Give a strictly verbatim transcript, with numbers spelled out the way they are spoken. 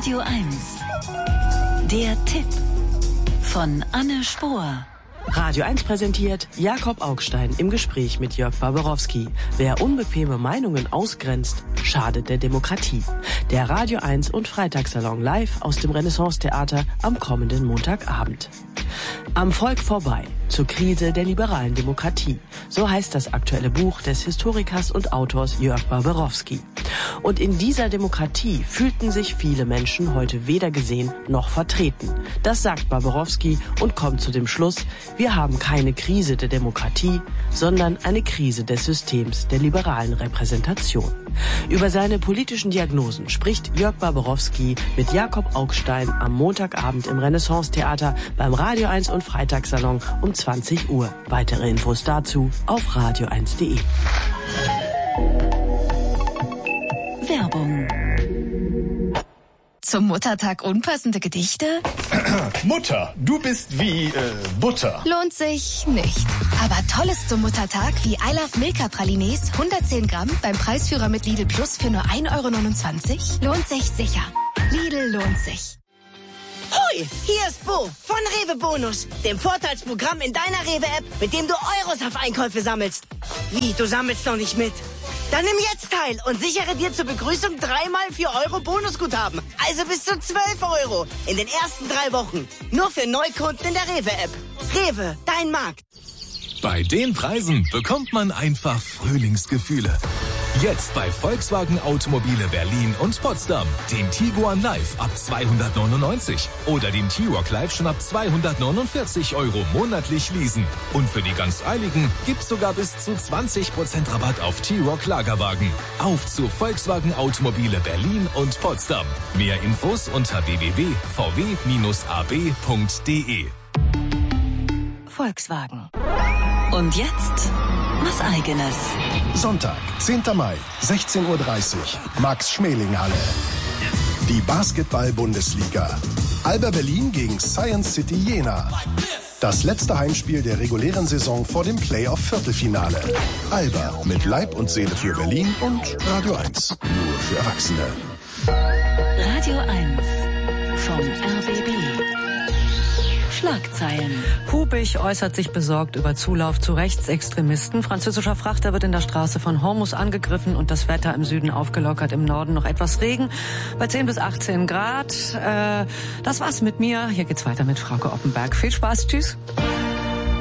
Radio eins. Der Tipp von Anne Spohr. Radio eins präsentiert Jakob Augstein im Gespräch mit Jörg Barbarowski. Wer unbequeme Meinungen ausgrenzt, schadet der Demokratie. Der Radio eins und Freitagssalon live aus dem Renaissance-Theater am kommenden Montagabend. Am Volk vorbei, zur Krise der liberalen Demokratie. So heißt das aktuelle Buch des Historikers und Autors Jörg Barbarowski. Und in dieser Demokratie fühlten sich viele Menschen heute weder gesehen noch vertreten. Das sagt Barbarowski und kommt zu dem Schluss, wir haben keine Krise der Demokratie, sondern eine Krise des Systems der liberalen Repräsentation. Über seine politischen Diagnosen spricht Jörg Barbarowski mit Jakob Augstein am Montagabend im Renaissance-Theater beim Radio eins und Freitagssalon um zwanzig Uhr. Weitere Infos dazu auf radio eins punkt de. Werbung. Zum Muttertag unpassende Gedichte? Mutter, du bist wie äh, Butter. Lohnt sich nicht. Aber Tolles zum Muttertag wie I Love Milka Pralines, hundertzehn Gramm beim Preisführer mit Lidl Plus für nur ein Euro neunundzwanzig. Lohnt sich sicher. Lidl lohnt sich. Hoi, hier ist Bo von Rewe Bonus, dem Vorteilsprogramm in deiner Rewe-App, mit dem du Euros auf Einkäufe sammelst. Wie, du sammelst noch nicht mit? Dann nimm jetzt teil und sichere dir zur Begrüßung dreimal vier Euro Bonusguthaben. Also bis zu zwölf Euro in den ersten drei Wochen. Nur für Neukunden in der Rewe-App. Rewe, dein Markt. Bei den Preisen bekommt man einfach Frühlingsgefühle. Jetzt bei Volkswagen Automobile Berlin und Potsdam. Den Tiguan Live ab zweihundertneunundneunzig oder den T-Roc Live schon ab zweihundertneunundvierzig Euro monatlich leasen. Und für die ganz Eiligen gibt's sogar bis zu zwanzig Prozent Rabatt auf T-Roc Lagerwagen. Auf zu Volkswagen Automobile Berlin und Potsdam. Mehr Infos unter w w w punkt v w bindestrich a b punkt d e. Volkswagen. Und jetzt was Eigenes. Sonntag, zehnter Mai, sechzehn Uhr dreißig, Max-Schmeling-Halle. Die Basketball-Bundesliga. Alba Berlin gegen Science City Jena. Das letzte Heimspiel der regulären Saison vor dem Playoff-Viertelfinale. Alba mit Leib und Seele für Berlin und Radio eins. Nur für Erwachsene. Radio eins vom R B B. Schlagzeilen. Hubig äußert sich besorgt über Zulauf zu Rechtsextremisten. Französischer Frachter wird in der Straße von Hormuz angegriffen und das Wetter im Süden aufgelockert, im Norden noch etwas Regen bei zehn bis achtzehn Grad. Äh, das war's mit mir. Hier geht's weiter mit Frauke Oppenberg. Viel Spaß, tschüss.